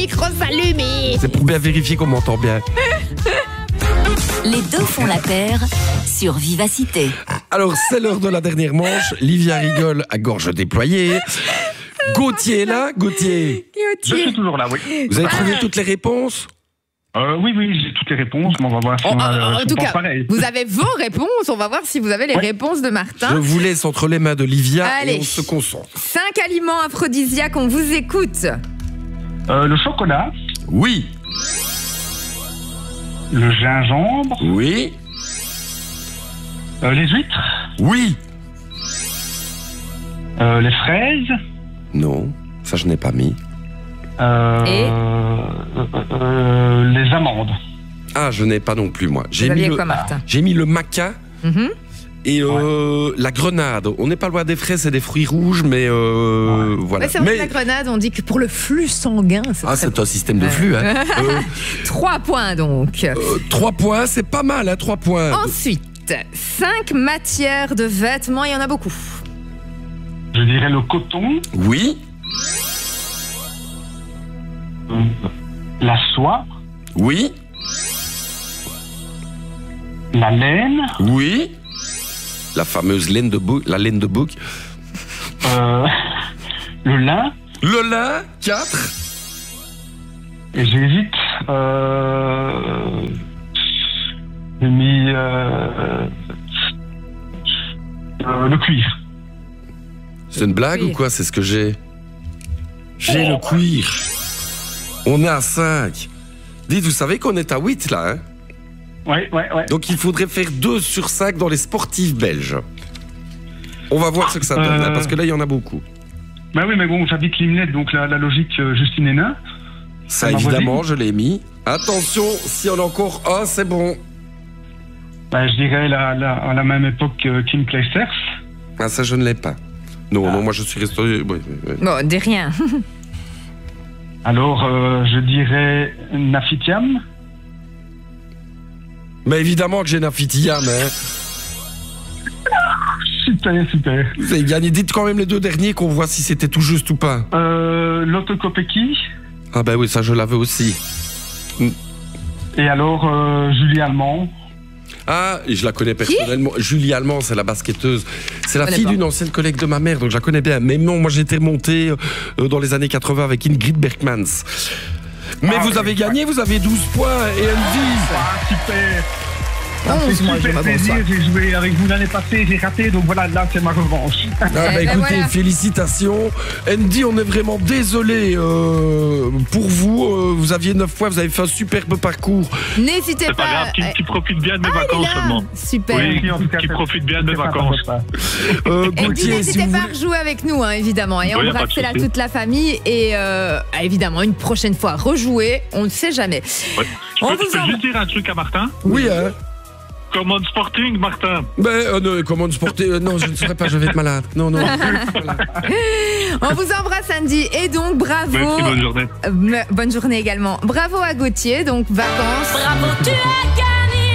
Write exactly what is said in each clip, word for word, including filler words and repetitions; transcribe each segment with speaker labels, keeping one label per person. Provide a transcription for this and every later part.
Speaker 1: micro s'allume.
Speaker 2: C'est pour bien vérifier qu'on m'entend bien.
Speaker 3: Les deux font la paire sur Vivacité.
Speaker 2: Alors, c'est l'heure de la dernière manche. Livia rigole à gorge déployée. Gauthier est là, Gauthier.
Speaker 4: Je suis toujours là, oui.
Speaker 2: Vous avez trouvé toutes les réponses ?
Speaker 4: Euh, oui, oui, j'ai toutes les réponses, mais on va voir si
Speaker 1: Oh,
Speaker 4: on a,
Speaker 1: en
Speaker 4: si on
Speaker 1: tout
Speaker 4: pense
Speaker 1: cas,
Speaker 4: pareil.
Speaker 1: vous avez vos réponses. On va voir si vous avez les
Speaker 4: Ouais.
Speaker 1: réponses de
Speaker 2: Je
Speaker 1: Martin.
Speaker 2: vous laisse entre les mains de Livia
Speaker 1: Allez.
Speaker 2: et on se concentre.
Speaker 1: Cinq aliments aphrodisiaques, on vous écoute.
Speaker 4: Euh, le chocolat,
Speaker 2: Oui,
Speaker 4: le gingembre,
Speaker 2: oui,
Speaker 4: euh, les huîtres,
Speaker 2: oui.
Speaker 4: euh, les fraises,
Speaker 2: Non, ça je n'ai pas mis.
Speaker 4: euh,
Speaker 1: Et
Speaker 4: euh, euh, les amandes.
Speaker 2: Ah, je n'ai pas non plus, moi. J'ai
Speaker 1: Vous
Speaker 2: mis,
Speaker 1: aviez
Speaker 2: le,
Speaker 1: quoi, Martin?
Speaker 2: j'ai mis le maca
Speaker 1: Mhm.
Speaker 2: et euh, la grenade. On n'est pas loin des fraises et des fruits rouges, mais euh, voilà.
Speaker 1: Ouais, c'est vrai
Speaker 2: Mais-
Speaker 1: que la grenade, on dit que pour le flux sanguin, c'est
Speaker 2: Ah,
Speaker 1: très
Speaker 2: c'est un système de flux. Hein. Euh,
Speaker 1: Trois points donc.
Speaker 2: euh, trois points, c'est pas mal, hein, trois points.
Speaker 1: Ensuite, cinq matières de vêtements, il y en a beaucoup.
Speaker 4: Je dirais le coton,
Speaker 2: Oui,
Speaker 4: euh, la soie,
Speaker 2: oui,
Speaker 4: la laine,
Speaker 2: oui. La fameuse laine de bouc, la laine de bouc.
Speaker 4: euh, le lin,
Speaker 2: Le lin, quatre.
Speaker 4: et j'hésite. Euh, j'ai mis euh, euh, le cuir.
Speaker 2: C'est une blague
Speaker 1: cuir.
Speaker 2: ou quoi? C'est ce que j'ai. J'ai le cuir. On est à cinq. Dites, vous savez qu'on est à huit là, hein?
Speaker 4: Ouais, ouais, ouais.
Speaker 2: Donc il faudrait faire deux sur cinq dans les sportifs belges. On va voir ce que ça donne,
Speaker 4: Euh.
Speaker 2: hein, parce que là il y en a beaucoup.
Speaker 4: Bah oui, mais bon, j'habite Limnet, donc la, la logique euh, Justine Hénin.
Speaker 2: Ça
Speaker 4: ma
Speaker 2: évidemment, je l'ai mis. Attention, si on a encore un, c'est bon.
Speaker 4: Bah, je dirais la, la, à la même époque euh, Kim Clijsters.
Speaker 2: Ah, ça je ne l'ai pas. Non, non, moi je suis resté... oui, oui, oui.
Speaker 1: Bon, des rien.
Speaker 4: Alors, euh, je dirais Nafitiam.
Speaker 2: Mais évidemment que j'ai Nafitiam, hein.
Speaker 4: Super, super.
Speaker 2: Vous avez gagné. Dites quand même les deux derniers qu'on voit si c'était tout juste ou pas.
Speaker 4: Euh, L'Autocopéki.
Speaker 2: Ah ben oui, ça je l'avais aussi.
Speaker 4: Et alors, euh, Julie Allemand.
Speaker 2: Ah, et je la connais personnellement. Julie Allemand, c'est la basketteuse. C'est la
Speaker 1: Je connais
Speaker 2: fille
Speaker 1: pas.
Speaker 2: d'une ancienne collègue de ma mère, donc je la connais bien. Mais non, moi j'étais remonté euh, dans les années quatre-vingts avec Ingrid Bergmans. Mais
Speaker 4: Ah,
Speaker 2: vous
Speaker 4: oui,
Speaker 2: avez
Speaker 4: ouais.
Speaker 2: gagné, vous avez douze points et Andy.
Speaker 4: Ah, super. Ça me
Speaker 1: onze,
Speaker 4: fait
Speaker 1: moi, je
Speaker 4: super
Speaker 1: m'avance
Speaker 4: plaisir.
Speaker 1: pas.
Speaker 4: J'ai joué avec vous l'année passée, j'ai raté, donc voilà, là, c'est ma revanche.
Speaker 2: Ah bah
Speaker 1: ben
Speaker 2: écoutez,
Speaker 1: voilà.
Speaker 2: félicitations. Andy, on est vraiment désolé euh, pour vous. Euh, vous aviez neuf points, vous avez fait un superbe parcours.
Speaker 1: N'hésitez
Speaker 5: C'est
Speaker 1: pas.
Speaker 5: pas grave, qui, qui profite bien de mes
Speaker 1: Ah, il est
Speaker 5: vacances
Speaker 1: là.
Speaker 5: seulement.
Speaker 1: Super.
Speaker 5: Oui,
Speaker 4: Merci, en tout cas,
Speaker 5: qui
Speaker 4: c'est-
Speaker 5: profite bien de mes
Speaker 4: c'est sympa,
Speaker 5: vacances.
Speaker 4: sympa.
Speaker 2: Euh,
Speaker 1: Et puis
Speaker 2: Gauthier, si
Speaker 1: n'hésitez
Speaker 2: vous
Speaker 1: pas
Speaker 2: voulez...
Speaker 1: à rejouer avec nous, hein, évidemment. Et
Speaker 5: Oui, y a pas de
Speaker 1: embrasser là
Speaker 5: souci.
Speaker 1: toute la famille. Et euh, évidemment, une prochaine fois, rejouer. On ne sait jamais.
Speaker 5: Ouais. Je
Speaker 1: On
Speaker 5: peux,
Speaker 1: vous
Speaker 5: je peux
Speaker 1: en-
Speaker 5: juste dire un truc à Martin.
Speaker 2: Oui, hein.
Speaker 5: Commande Sporting, Martin.
Speaker 2: Ben, euh, non, comment de sporter euh, Non, je ne saurais pas, je vais être malade. Non, non. Voilà.
Speaker 1: On vous embrasse, Andy. Et donc, bravo.
Speaker 5: Merci, bonne journée.
Speaker 1: Euh, me- bonne journée également. Bravo à Gauthier. Donc, vacances.
Speaker 3: Bravo, tu as gagné.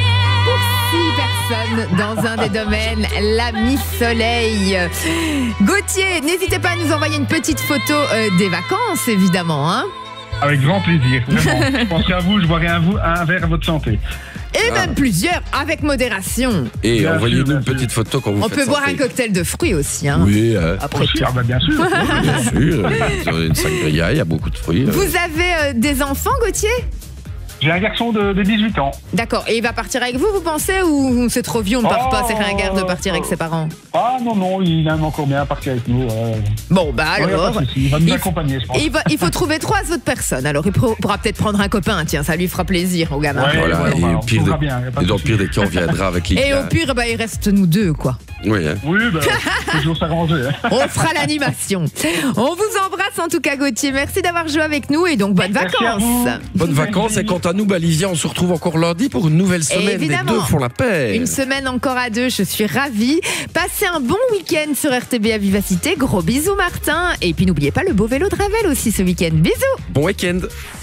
Speaker 1: Six personnes dans un des domaines, la Miss Soleil. Gauthier, n'hésitez pas à nous envoyer une petite photo euh, des vacances, évidemment. Hein.
Speaker 4: Avec grand plaisir, vraiment. Je penserai à vous, je boirai un, vous- un verre à votre santé.
Speaker 1: Et même plusieurs, avec modération.
Speaker 2: Et
Speaker 4: Bien
Speaker 2: envoyez-nous
Speaker 4: sûr,
Speaker 2: une
Speaker 4: bien
Speaker 2: petite photo quand vous
Speaker 1: On
Speaker 2: faites
Speaker 1: peut boire
Speaker 2: santé.
Speaker 1: un cocktail de fruits aussi. Hein.
Speaker 2: Oui, hein.
Speaker 1: Après tout.
Speaker 4: Ah bah, bien sûr.
Speaker 2: Bien sûr. Sur une sangria, il y a beaucoup de fruits. euh.
Speaker 1: Vous avez euh, des enfants, Gauthier?
Speaker 4: J'ai un garçon de, de dix-huit ans.
Speaker 1: D'accord. Et il va partir avec vous, vous pensez? Ou c'est trop vieux, on ne part
Speaker 4: Oh,
Speaker 1: pas, c'est ringard de partir avec ses parents?
Speaker 4: Ah non, non, il aime encore bien partir avec nous. euh.
Speaker 1: Bon, bah
Speaker 4: Ouais, y a
Speaker 1: alors.
Speaker 4: pas de souci, il va nous
Speaker 1: il-
Speaker 4: accompagner, je pense.
Speaker 1: Et il, va- il faut trouver trois autres personnes. Alors, il pro- pourra peut-être prendre un copain. Tiens, ça lui fera plaisir au gamin.
Speaker 4: Ouais,
Speaker 2: Voilà,
Speaker 4: ouais,
Speaker 2: et
Speaker 4: on
Speaker 2: au pire,
Speaker 4: trouvera
Speaker 2: des,
Speaker 4: bien, y a pas
Speaker 2: et
Speaker 4: de
Speaker 2: dans le
Speaker 4: souci.
Speaker 2: pire des cas, on viendra avec les
Speaker 1: Et au pire, bah, il reste nous deux, quoi.
Speaker 2: Oui, hein.
Speaker 4: Oui, bah, faut toujours s'arranger. Hein.
Speaker 1: On fera l'animation. On vous embrasse en tout cas, Gauthier. Merci d'avoir joué avec nous et donc bonnes
Speaker 4: Merci à
Speaker 1: vacances.
Speaker 4: vous.
Speaker 2: Bonnes vacances. Et quant à nous, bah, Livia, on se retrouve encore lundi pour une nouvelle semaine.
Speaker 1: Évidemment.
Speaker 2: Les deux font la paix.
Speaker 1: Une semaine encore à deux, je suis ravie. Passez un bon week-end sur R T B à Vivacité. Gros bisous, Martin. Et puis n'oubliez pas le beau vélo de Ravel aussi ce week-end. Bisous.
Speaker 2: Bon week-end.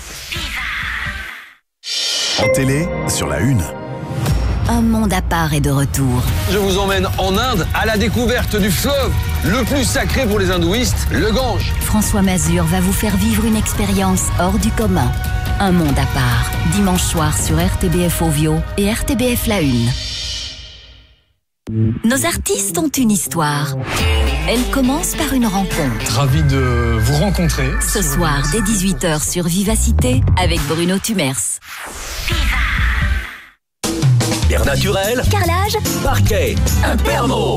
Speaker 6: En télé, sur la une.
Speaker 3: Un monde à part est de retour.
Speaker 7: Je vous emmène en Inde à la découverte du fleuve le plus sacré pour les hindouistes, le Gange.
Speaker 3: François Mazur va vous faire vivre une expérience hors du commun. Un monde à part, dimanche soir sur R T B F Ovio et R T B F La Une. Nos artistes ont une histoire. Elle commence par une rencontre.
Speaker 8: Ravi de vous rencontrer.
Speaker 3: Ce soir, dès dix-huit heures sur Vivacité, avec Bruno Tumers.
Speaker 9: Pierre naturel,
Speaker 3: Carrelage,
Speaker 9: parquet, Impermo.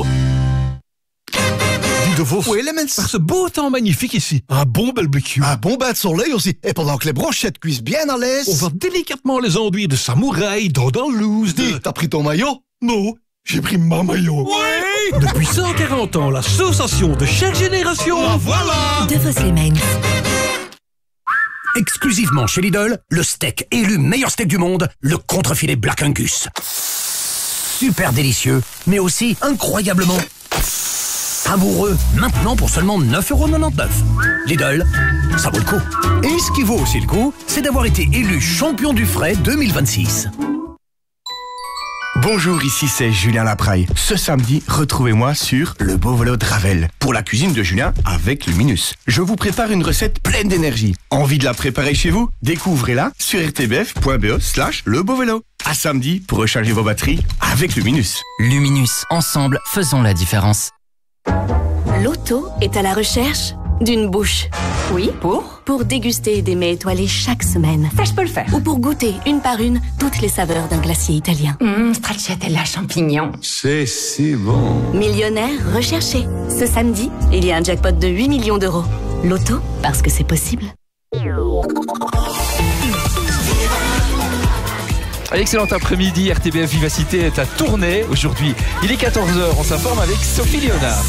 Speaker 10: De vos éléments. Par ce beau temps magnifique ici. Un bon barbecue. Un bon bain de soleil aussi. Et pendant que les brochettes cuisent bien à l'aise, on va délicatement les enduire de samouraï, d'andalouse. De... Dis, t'as pris ton maillot? Non, j'ai pris ma maillot. Ouais. Depuis cent quarante ans, l'association de chaque génération. Ah, voilà.
Speaker 3: De vos éléments.
Speaker 9: Exclusivement chez Lidl, le steak élu meilleur steak du monde, le contrefilet Black Angus. Super délicieux, mais aussi incroyablement savoureux. Maintenant pour seulement neuf euros quatre-vingt-dix-neuf. Lidl, ça vaut le coup. Et ce qui vaut aussi le coup, c'est d'avoir été élu champion du frais deux mille vingt-six.
Speaker 11: Bonjour, ici c'est Julien Lapraille. Ce samedi, retrouvez-moi sur Le Beau Vélo de Ravel pour la cuisine de Julien avec Luminus. Je vous prépare une recette pleine d'énergie. Envie de la préparer chez vous? Découvrez-la sur rtbf.be slash Le Beau Vélo. À samedi pour recharger vos batteries avec Luminus.
Speaker 12: Luminus, ensemble, faisons la différence.
Speaker 13: L'auto est à la recherche d'une bouche. Oui, pour Pour déguster des mets étoilés chaque semaine.
Speaker 14: Ça, je peux le faire.
Speaker 13: Ou pour goûter, une par une, toutes les saveurs d'un glacier italien.
Speaker 14: Mmh, stracciatella champignon.
Speaker 15: C'est si bon.
Speaker 13: Millionnaire recherché. Ce samedi, il y a un jackpot de huit millions d'euros. L'auto, parce que c'est possible.
Speaker 16: Excellent après-midi, R T B F Vivacité est à Tournai. Aujourd'hui, il est quatorze heures, on s'informe avec Sophie Léonard.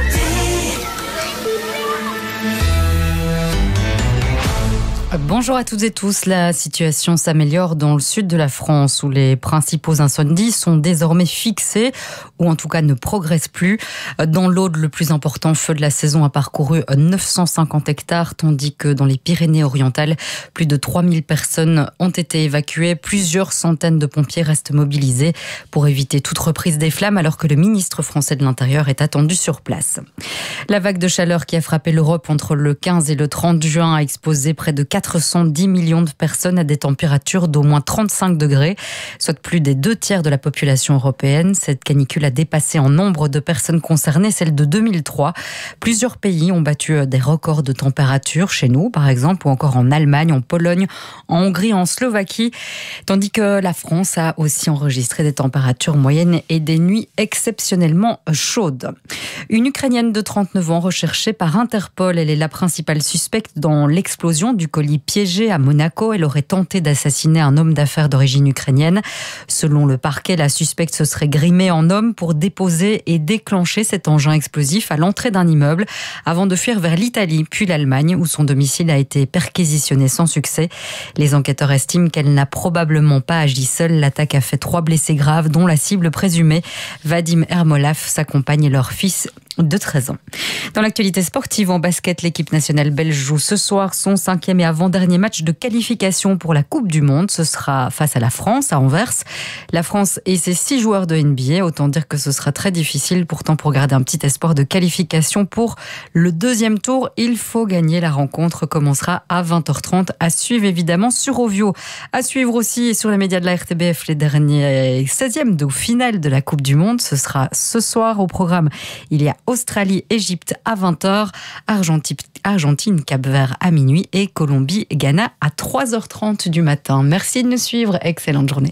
Speaker 17: Bonjour à toutes et tous. La situation s'améliore dans le sud de la France où les principaux incendies sont désormais fixés ou en tout cas ne progressent plus. Dans l'Aude, le plus important feu de la saison a parcouru neuf cent cinquante hectares tandis que dans les Pyrénées-Orientales, plus de trois mille personnes ont été évacuées. Plusieurs centaines de pompiers restent mobilisés pour éviter toute reprise des flammes alors que le ministre français de l'Intérieur est attendu sur place. La vague de chaleur qui a frappé l'Europe entre le quinze et le trente juin a exposé près de quatre cent dix millions de personnes à des températures d'au moins trente-cinq degrés, soit plus des deux tiers de la population européenne. Cette canicule a dépassé en nombre de personnes concernées celle de deux mille trois. Plusieurs pays ont battu des records de température, chez nous par exemple, ou encore en Allemagne, en Pologne, en Hongrie, en Slovaquie, tandis que la France a aussi enregistré des températures moyennes et des nuits exceptionnellement chaudes. Une Ukrainienne de trente-neuf ans recherchée par Interpol, elle est la principale suspecte dans l'explosion du colis piégé à Monaco. Elle aurait tenté d'assassiner un homme d'affaires d'origine ukrainienne. Selon le parquet, la suspecte se serait grimée en homme pour déposer et déclencher cet engin explosif à l'entrée d'un immeuble avant de fuir vers l'Italie puis l'Allemagne où son domicile a été perquisitionné sans succès. Les enquêteurs estiment qu'elle n'a probablement pas agi seule. L'attaque a fait trois blessés graves dont la cible présumée, Vadim Ermolov, sa compagne et leur fils de treize ans. Dans l'actualité sportive, en basket, l'équipe nationale belge joue ce soir son cinquième et avant-dernier match de qualification pour la Coupe du Monde. Ce sera face à la France, à Anvers. La France et ses six joueurs de N B A. Autant dire que ce sera très difficile. Pourtant, pour garder un petit espoir de qualification pour le deuxième tour, il faut gagner. La rencontre commencera à vingt heures trente. À suivre évidemment sur Ovio. À suivre aussi sur les médias de la R T B F les derniers seizièmes de finale de la Coupe du Monde. Ce sera ce soir au programme. Il y a Australie-Égypte à vingt heures, Argentine, Argentine Cap-Vert à minuit et Colombie-Ghana à trois heures trente du matin. Merci de nous suivre. Excellente journée.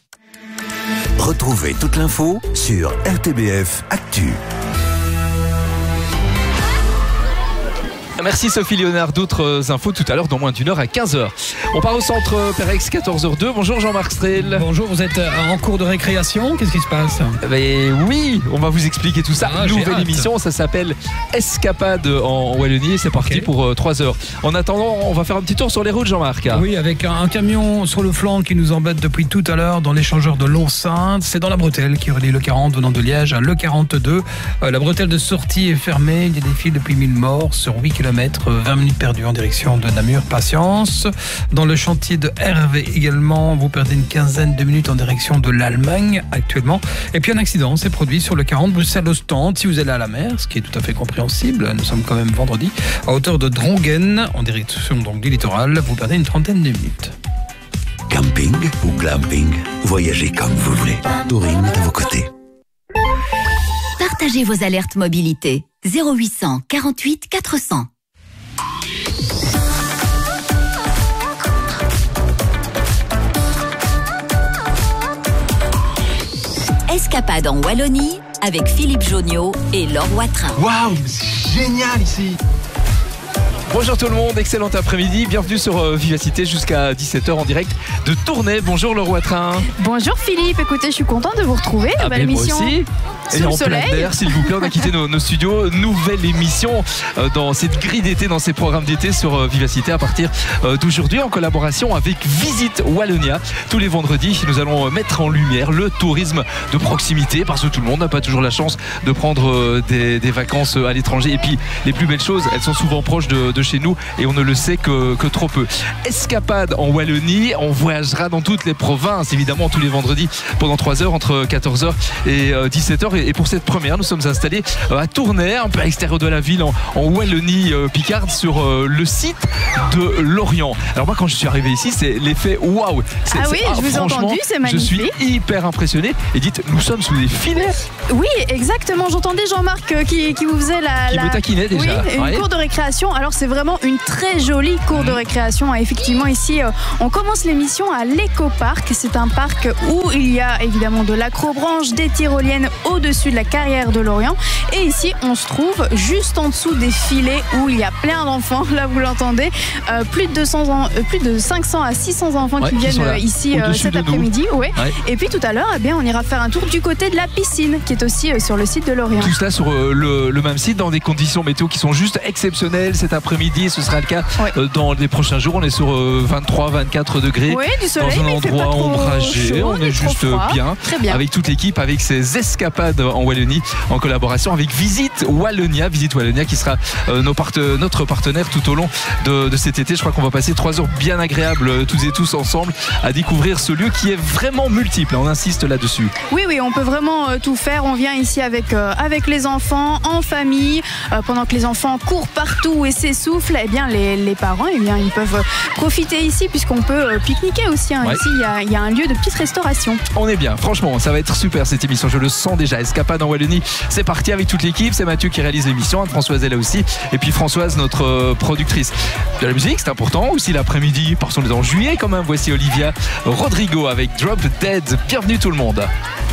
Speaker 9: Retrouvez toute l'info sur R T B F Actu.
Speaker 16: Merci Sophie Léonard. D'autres infos tout à l'heure dans moins d'une heure à quinze heures. On part au centre Pérex, quatorze heures deux. Bonjour Jean-Marc Strel.
Speaker 18: Bonjour, vous êtes en cours de récréation. Qu'est-ce qui se passe?
Speaker 16: Ben oui, on va vous expliquer tout ça.
Speaker 18: Ah,
Speaker 16: Nouvelle émission, ça s'appelle Escapade en Wallonie. C'est parti okay. pour euh, trois heures. En attendant, on va faire un petit tour sur les routes, Jean-Marc.
Speaker 18: Oui, avec un, un camion sur le flanc qui nous embête depuis tout à l'heure dans l'échangeur de Lons-Sainte. C'est dans la bretelle qui relie le quarante venant de Liège à le quarante-deux. Euh, la bretelle de sortie est fermée. Il y a des files depuis mille morts sur huit kilomètres. kilomètres, vingt minutes perdues en direction de Namur. Patience. Dans le chantier de Hervé également, vous perdez une quinzaine de minutes en direction de l'Allemagne actuellement. Et puis un accident s'est produit sur le quarante Bruxelles-Ostende. Si vous allez à la mer, ce qui est tout à fait compréhensible, nous sommes quand même vendredi, à hauteur de Drongen, en direction donc du littoral, vous perdez une trentaine de minutes.
Speaker 9: Camping ou glamping, voyagez comme vous voulez. Touring est à vos côtés.
Speaker 3: Partagez vos alertes mobilité. zéro huit cent quarante-huit quatre cents. Escapade en Wallonie avec Philippe Joniot et Laure Watrin.
Speaker 16: Waouh, c'est génial ici. Bonjour tout le monde, excellent après-midi, bienvenue sur euh, Vivacité jusqu'à dix-sept heures en direct de Tournai. Bonjour Laure Watrin.
Speaker 19: Bonjour Philippe, écoutez, je suis contente de vous retrouver.
Speaker 16: Ah
Speaker 19: Belle
Speaker 16: ben, moi
Speaker 19: émission.
Speaker 16: aussi.
Speaker 19: Sous
Speaker 16: Et
Speaker 19: le
Speaker 16: en
Speaker 19: soleil.
Speaker 16: plein air, s'il vous plaît, on a quitté nos, nos studios. Nouvelle émission euh, dans cette grille d'été, dans ces programmes d'été sur euh, Vivacité à partir euh, d'aujourd'hui en collaboration avec Visite Wallonia. Tous les vendredis, nous allons mettre en lumière le tourisme de proximité parce que tout le monde n'a pas toujours la chance de prendre euh, des, des vacances à l'étranger. Et puis, les plus belles choses, elles sont souvent proches de, de chez nous et on ne le sait que, que trop peu. Escapade en Wallonie, on voyagera dans toutes les provinces, évidemment, tous les vendredis pendant trois heures, entre quatorze heures et dix-sept heures. Et pour cette première, nous sommes installés à Tournai, un peu à l'extérieur de la ville, en, en Wallonie Picarde, sur le site de Lorient. Alors moi, quand je suis arrivé ici, c'est l'effet waouh.
Speaker 19: Ah oui, je vous ai entendu, c'est magnifique.
Speaker 16: Je suis hyper impressionné. Et dites, nous sommes sous les filets.
Speaker 19: Oui, exactement. J'entendais Jean-Marc euh, qui, qui vous faisait la,
Speaker 16: Qui
Speaker 19: la...
Speaker 16: me taquinait déjà.
Speaker 19: Oui, une
Speaker 16: Ouais.
Speaker 19: cour de récréation. Alors c'est vraiment une très jolie cour de récréation. Effectivement, ici, euh, on commence l'émission à l'éco-parc. C'est un parc où il y a évidemment de l'acrobranche, des tyroliennes au-dessus de la carrière de Lorient. Et ici, on se trouve juste en dessous des filets où il y a plein d'enfants. Là, vous l'entendez. Euh, plus de deux cents ans, euh, plus de cinq cents à six cents enfants
Speaker 16: Ouais,
Speaker 19: qui
Speaker 16: qui
Speaker 19: viennent
Speaker 16: sont là,
Speaker 19: euh, ici euh,
Speaker 16: au-dessus
Speaker 19: cet
Speaker 16: de nous.
Speaker 19: après-midi. Ouais.
Speaker 16: Ouais.
Speaker 19: Et puis tout à l'heure, eh bien, on ira faire un tour du côté de la piscine qui est aussi euh, sur le site de Lorient.
Speaker 16: Tout cela sur euh, le, le même site dans des conditions météo qui sont juste exceptionnelles cet après-midi et ce sera le cas
Speaker 19: Ouais.
Speaker 16: euh, dans les prochains jours. On est sur euh, vingt-trois vingt-quatre degrés
Speaker 19: Oui, du soleil,
Speaker 16: dans un
Speaker 19: mais il fait pas
Speaker 16: endroit
Speaker 19: trop
Speaker 16: ombragé.
Speaker 19: chaud,
Speaker 16: On
Speaker 19: ni
Speaker 16: est
Speaker 19: trop
Speaker 16: juste
Speaker 19: froid.
Speaker 16: bien,
Speaker 19: Très bien.
Speaker 16: avec toute l'équipe, avec ces escapades en Wallonie en collaboration avec Visite Wallonia. Visite Wallonia qui sera euh, nos parte- notre partenaire tout au long de, de cet été. Je crois qu'on va passer trois heures bien agréables euh, toutes et tous ensemble à découvrir ce lieu qui est vraiment multiple. On insiste là-dessus.
Speaker 19: Oui, oui, on peut vraiment euh, tout faire. On vient ici avec, euh, avec les enfants, en famille, euh, pendant que les enfants courent partout et s'essoufflent. Eh bien, les, les parents, eh bien, ils peuvent euh, profiter ici puisqu'on peut euh, pique-niquer aussi. Hein.
Speaker 16: Ouais.
Speaker 19: Ici, il y a, il y a un lieu de petite restauration.
Speaker 16: On est bien, franchement, ça va être super cette émission, je le sens déjà. Escapade en Wallonie, c'est parti avec toute l'équipe. C'est Mathieu qui réalise l'émission, Anne-Françoise est là aussi. Et puis Françoise, notre euh, productrice. De la musique, c'est important aussi l'après-midi, parce qu'on est en juillet quand même. Voici Olivia Rodrigo avec Drop Dead. Bienvenue tout le monde.